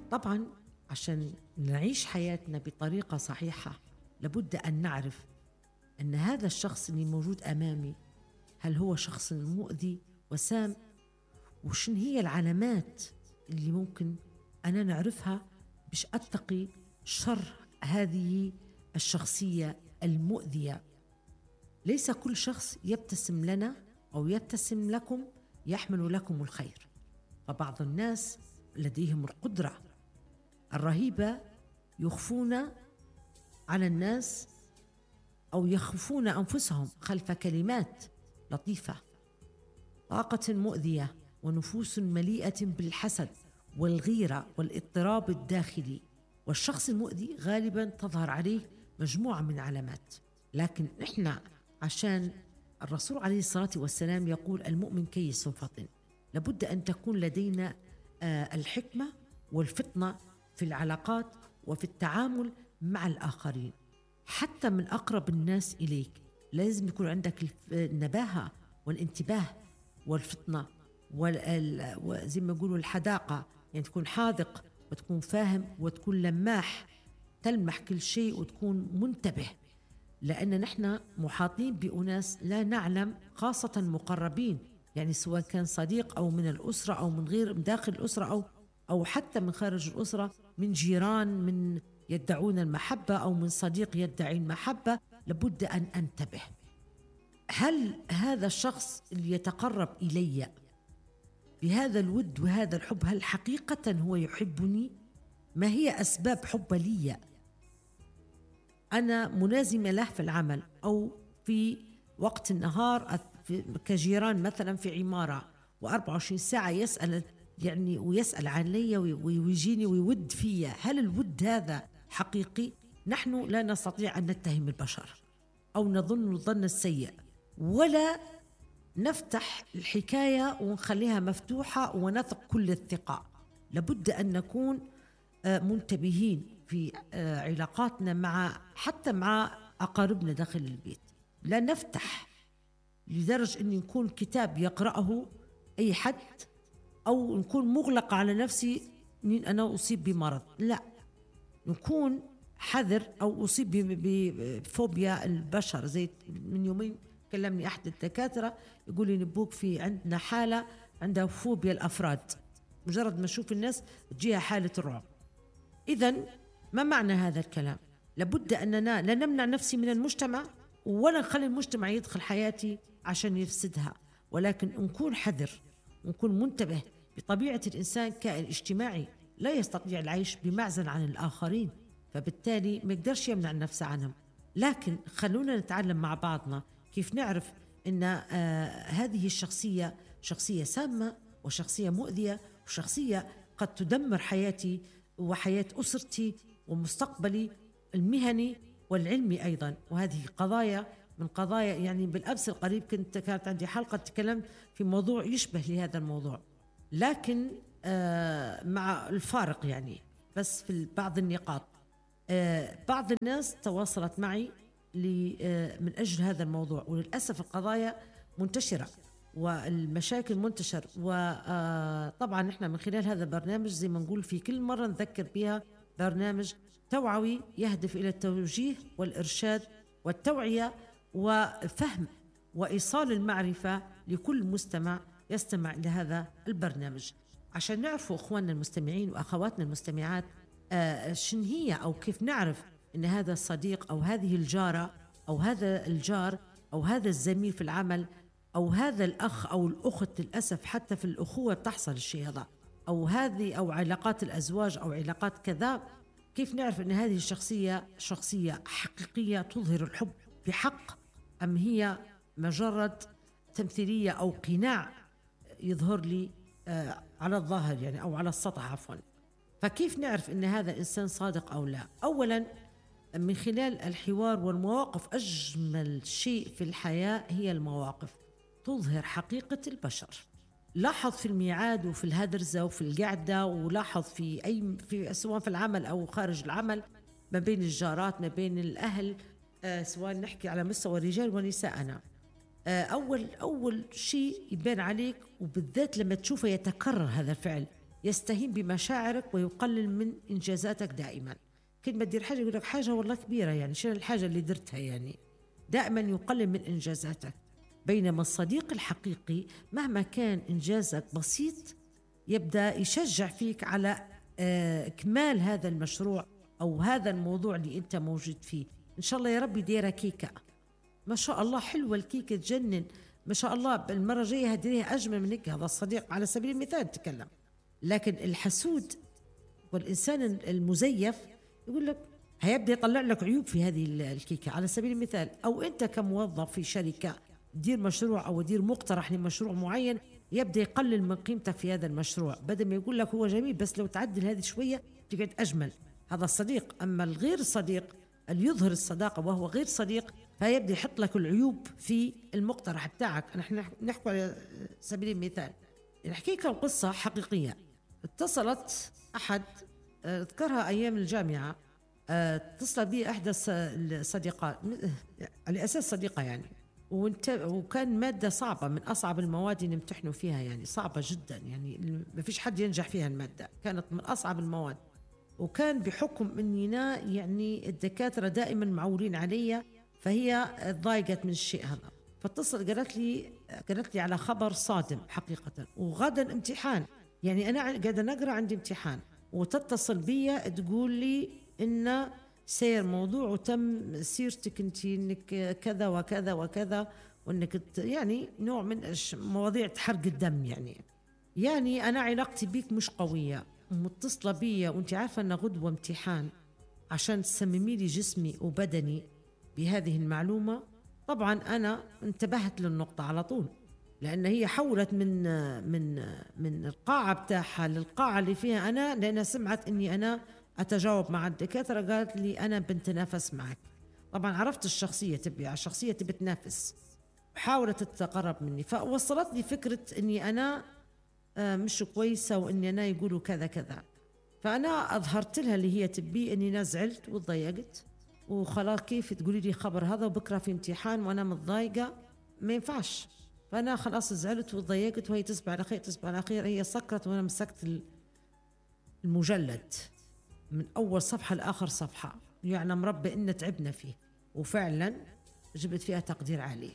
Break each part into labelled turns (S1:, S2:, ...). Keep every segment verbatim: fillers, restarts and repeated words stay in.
S1: طبعا عشان نعيش حياتنا بطريقة صحيحة لابد أن نعرف أن هذا الشخص اللي موجود أمامي هل هو شخص مؤذي وسام، وشن هي العلامات اللي ممكن أنا نعرفها باش أتقي شر هذه الشخصية المؤذية. ليس كل شخص يبتسم لنا أو يبتسم لكم يحمل لكم الخير، فبعض الناس لديهم القدرة الرهيبة يخفون على الناس أو يخفون أنفسهم خلف كلمات لطيفة، طاقة مؤذية ونفوس مليئة بالحسد والغيرة والاضطراب الداخلي. والشخص المؤذي غالبا تظهر عليه مجموعة من علامات، لكن إحنا عشان الرسول عليه الصلاة والسلام يقول المؤمن كيس فطن، لابد أن تكون لدينا آه الحكمة والفطنة في العلاقات وفي التعامل مع الآخرين، حتى من أقرب الناس إليك لازم يكون عندك النباهة والانتباه والفطنة وزي ما يقولوا الحداقة، يعني تكون حاذق وتكون فاهم وتكون لماح، تلمح كل شيء وتكون منتبه، لأن نحن محاطين بأناس لا نعلم، خاصة مقربين، يعني سواء كان صديق أو من الأسرة أو من غير داخل الأسرة أو أو حتى من خارج الأسرة، من جيران من يدعون المحبة أو من صديق يدعي المحبة. لابد أن أنتبه، هل هذا الشخص اللي يتقرب إلي بهذا الود وهذا الحب هل حقيقة هو يحبني؟ ما هي أسباب حب لي؟ أنا ملازمة له في العمل أو في وقت النهار كجيران مثلا في عمارة وأربعة وعشرين ساعة يسأل يعني ويسأل علي ويجيني ويود فيا، هل الود هذا حقيقي؟ نحن لا نستطيع أن نتهم البشر أو نظن الظن السيء، ولا نفتح الحكاية ونخليها مفتوحة ونثق كل الثقة. لابد أن نكون منتبهين في علاقاتنا مع حتى مع أقاربنا داخل البيت، لا نفتح لدرجة أن يكون كتاب يقرأه أي حد أو نكون مغلقة على نفسي أن أنا أصيب بمرض، لا، نكون حذر أو أصيب بفوبيا البشر. زي من يومين كلمني أحد الدكاترة يقول لي نبوك في عندنا حالة عندها فوبيا الأفراد، مجرد ما أشوف الناس تجيها حالة الرعب. إذن ما معنى هذا الكلام؟ لابد أننا لا نمنع نفسي من المجتمع ولا نخلي المجتمع يدخل حياتي عشان يفسدها، ولكن نكون حذر ونكون منتبه. بطبيعة الإنسان كائن اجتماعي لا يستطيع العيش بمعزل عن الآخرين، فبالتالي ما يقدرش يمنع نفسه عنهم. لكن خلونا نتعلم مع بعضنا كيف نعرف أن آه هذه الشخصية شخصية سامة وشخصية مؤذية وشخصية قد تدمر حياتي وحياة أسرتي ومستقبلي المهني والعلمي أيضا. وهذه قضايا من قضايا، يعني بالأمس القريب كنت كانت عندي حلقة تكلمت في موضوع يشبه لهذا الموضوع، لكن آه مع الفارق يعني بس في بعض النقاط. آه بعض الناس تواصلت معي آه من أجل هذا الموضوع، وللأسف القضايا منتشرة والمشاكل منتشر. وطبعا نحن من خلال هذا البرنامج زي ما نقول في كل مرة نذكر بها، برنامج توعوي يهدف إلى التوجيه والإرشاد والتوعية وفهم وإيصال المعرفة لكل مستمع يستمع لهذا البرنامج، عشان نعرفوا أخواننا المستمعين وأخواتنا المستمعات آه شن هي أو كيف نعرف أن هذا الصديق أو هذه الجارة أو هذا الجار أو هذا الزميل في العمل أو هذا الأخ أو الأخت، للأسف حتى في الأخوة تحصل الشيء هذا، أو هذه أو علاقات الأزواج أو علاقات كذا. كيف نعرف أن هذه الشخصية شخصية حقيقية تظهر الحب بحق، أم هي مجرد تمثيلية أو قناع يظهر لي آه على الظاهر يعني أو على السطح عفوا. فكيف نعرف أن هذا الإنسان صادق أو لا؟ أولا من خلال الحوار والمواقف. أجمل شيء في الحياة هي المواقف تظهر حقيقة البشر. لاحظ في الميعاد وفي الهدرزة وفي القعدة، ولاحظ في أي في سواء في العمل أو خارج العمل، ما بين الجارات ما بين الأهل، آه سواء نحكي على مستوى رجال ونساءنا. آه أول أول شيء يبان عليك، وبالذات لما تشوفه يتكرر هذا الفعل، يستهين بمشاعرك ويقلل من إنجازاتك دائما. كل ما تدير حاجة يقول لك حاجة والله كبيرة، يعني شنو الحاجة اللي درتها، يعني دائما يقلل من إنجازاتك. بينما الصديق الحقيقي مهما كان إنجازك بسيط يبدأ يشجع فيك على آه، إكمال هذا المشروع أو هذا الموضوع اللي أنت موجود فيه. إن شاء الله يا ربي ديرة كيكة، ما شاء الله حلوة الكيكة تجنن، ما شاء الله المرة الجاية هديريها أجمل من هيك. هذا الصديق على سبيل المثال تكلم. لكن الحسود والإنسان المزيف يقول لك هيبدأ يطلع لك عيوب في هذه الكيكة على سبيل المثال. أو أنت كموظف في شركة دير مشروع أو دير مقترح لمشروع معين، يبدأ يقلل من قيمتك في هذا المشروع، بدل ما يقول لك هو جميل بس لو تعدل هذه شوية تقعد أجمل. هذا الصديق. أما الغير صديق اللي يظهر الصداقة وهو غير صديق فيبدأ يحط لك العيوب في المقترح بتاعك. نحن نحكي على سبيل المثال، نحكي لكم قصة حقيقية. اتصلت أحد اذكرها أيام الجامعة، اتصل بي إحدى الصديقات على أساس صديقة يعني، وكان مادة صعبة من أصعب المواد اللي نمتحنوا فيها، يعني صعبة جدا، يعني ما فيش حد ينجح فيها المادة، كانت من أصعب المواد. وكان بحكم أننا يعني الدكاترة دائما معولين علي، فهي ضايقت من الشيء هذا. فاتصل قالت لي قالت لي على خبر صادم حقيقة، وغدا امتحان، يعني أنا قاعدة نقرأ عندي امتحان، وتتصل بي تقول لي إن سير موضوع وتم سيرتك انت انك كذا وكذا وكذا، وانك يعني نوع من مواضيع حرق الدم. يعني يعني انا علاقتي بيك مش قويه، متصله بي وانت عارفه ان غدوه امتحان، عشان تسممي لي جسمي وبدني بهذه المعلومه. طبعا انا انتبهت للنقطه على طول، لان هي حولت من من من القاعه بتاعها للقاعه اللي فيها انا، لانها سمعت اني انا أتجاوب مع الدكاترة. قالت لي أنا بنتنافس معك. طبعا عرفت الشخصية تبي الشخصية تبي تنافس، حاولت تتقرب مني، فوصلتني فكرة أني أنا مش كويسة وأني أنا يقولوا كذا كذا. فأنا أظهرت لها اللي هي تبي، أني أنا زعلت وتضايقت وخلاص، كيف تقولي لي خبر هذا وبكرة في امتحان وأنا متضايقة؟ ما ينفعش. فأنا خلاص زعلت وتضايقت، وهي تصبح على خير تصبح على خير. هي سكرت وأنا مسكت المجلد من أول صفحة لآخر صفحة، يعني مربي إن تعبنا فيه، وفعلا جبت فيها تقدير عالي.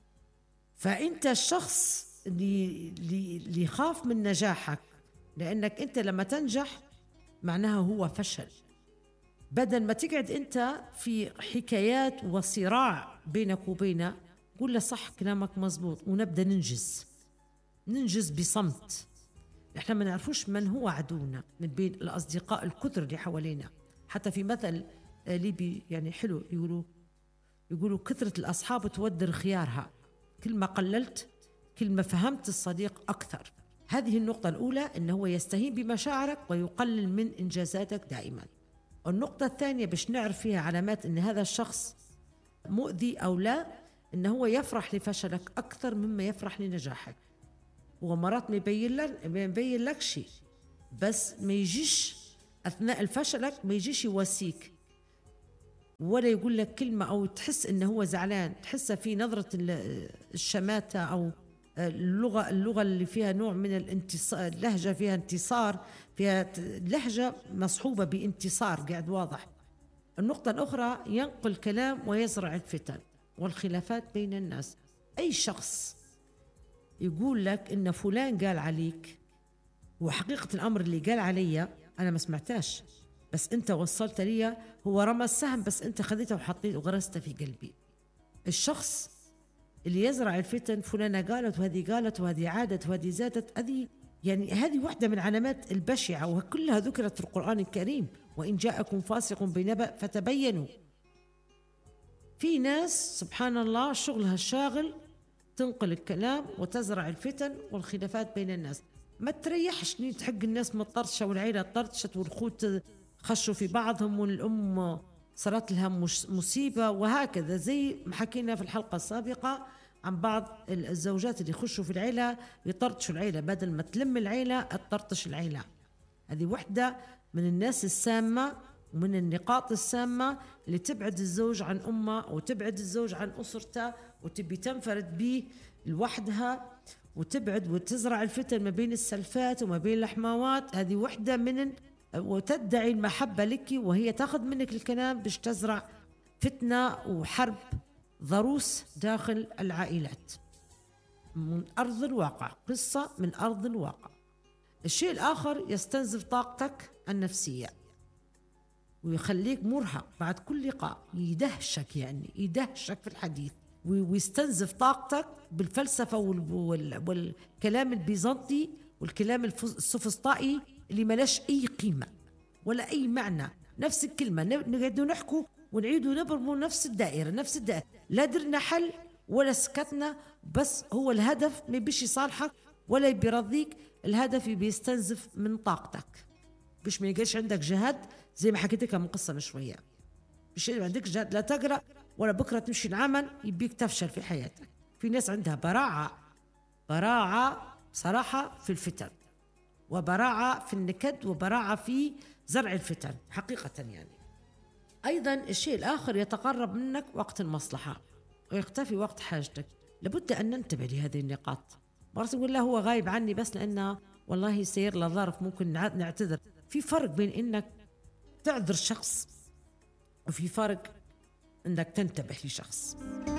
S1: فأنت الشخص اللي اللي يخاف من نجاحك، لأنك أنت لما تنجح معناها هو فشل، بدل ما تقعد أنت في حكايات وصراع بينك وبينه، قول له صح كلامك مزبوط، ونبدأ ننجز ننجز بصمت. احنا ما نعرفوش من هو عدونا من بين الأصدقاء الكثر اللي حوالينا. حتى في مثل ليبي يعني حلو، يقولوا يقولوا كثرة الأصحاب تودر خيارها، كل ما قللت كل ما فهمت الصديق أكثر. هذه النقطة الأولى، إنه هو يستهين بمشاعرك ويقلل من إنجازاتك دائما. النقطة الثانية باش نعرف فيها علامات إن هذا الشخص مؤذي أو لا، إنه هو يفرح لفشلك أكثر مما يفرح لنجاحك. ومرات ما يبين لك ما يبين لك شيء، بس ما يجيش أثناء الفشلك ما يجيش يواسيك ولا يقول لك كلمة، أو تحس إنه هو زعلان، تحسه في نظرة الشماتة أو اللغة اللغة اللي فيها نوع من الانتصار، اللهجة فيها انتصار، فيها لهجة مصحوبة بانتصار قاعد واضح. النقطة الأخرى، ينقل كلام ويزرع الفتن والخلافات بين الناس. أي شخص يقول لك إن فلان قال عليك، وحقيقة الأمر اللي قال علي أنا ما سمعتاش، بس أنت وصلت لي، هو رمى السهم بس أنت خذيته وحطيته وغرسته في قلبي. الشخص اللي يزرع الفتن، فلانة قالت وهذه قالت وهذه عادت وهذه زادت، هذه يعني هذه واحدة من علامات البشعة، وكلها ذكرت في القرآن الكريم، وإن جاءكم فاسق بنبأ فتبينوا. في ناس سبحان الله شغلها الشاغل تنقل الكلام وتزرع الفتن والخلافات بين الناس. ما تريحش تحق الناس مطرشة، والعيلة طرشت، والخوت خشوا في بعضهم، والأم صارت لها مصيبة، وهكذا زي ما حكينا في الحلقة السابقة عن بعض الزوجات اللي يخشوا في العيلة يطرطشوا العيلة، بدل ما تلم العيلة تطرطش العيلة. هذه واحدة من الناس السامة ومن النقاط السامة اللي تبعد الزوج عن أمه، وتبعد الزوج عن أسرته، وتبي تنفرد به لوحدها، وتبعد وتزرع الفتن ما بين السلفات وما بين الحماوات. هذه وحدة من، وتدعي المحبة لك وهي تاخذ منك الكلام باش تزرع فتنة وحرب ضروس داخل العائلات. من أرض الواقع، قصة من أرض الواقع. الشيء الآخر يستنزف طاقتك النفسية ويخليك مرهق بعد كل لقاء، يدهشك يعني يدهشك في الحديث ويستنزف طاقتك بالفلسفة والكلام البيزنطي والكلام السوفسطائي اللي ملاش أي قيمة ولا أي معنى. نفس الكلمة نقعد نحكوا ونعيد ونبرموا نفس الدائرة نفس الدائرة، لا درنا حل ولا سكتنا، بس هو الهدف ما بيش يصالحك ولا بيرضيك، الهدف بيستنزف من طاقتك باش ما يقاش عندك جهد. زي ما حكيت لك من قصة من شوية، باش عندك جهد لا تقرأ ولا بكرة تمشي العمل، يبيك تفشل في حياتك. في ناس عندها براعة براعة صراحة في الفتن، وبراعة في النكد، وبراعة في زرع الفتن حقيقة يعني. أيضا الشيء الآخر يتقرب منك وقت المصلحة ويختفي وقت حاجتك. لابد أن ننتبه لهذه النقاط. مرات نقول له هو غايب عني بس لأنه والله سير له ظرف، ممكن نعتذر. في فرق بين إنك تعذر شخص وفي فرق إنك تنتبه لشخص.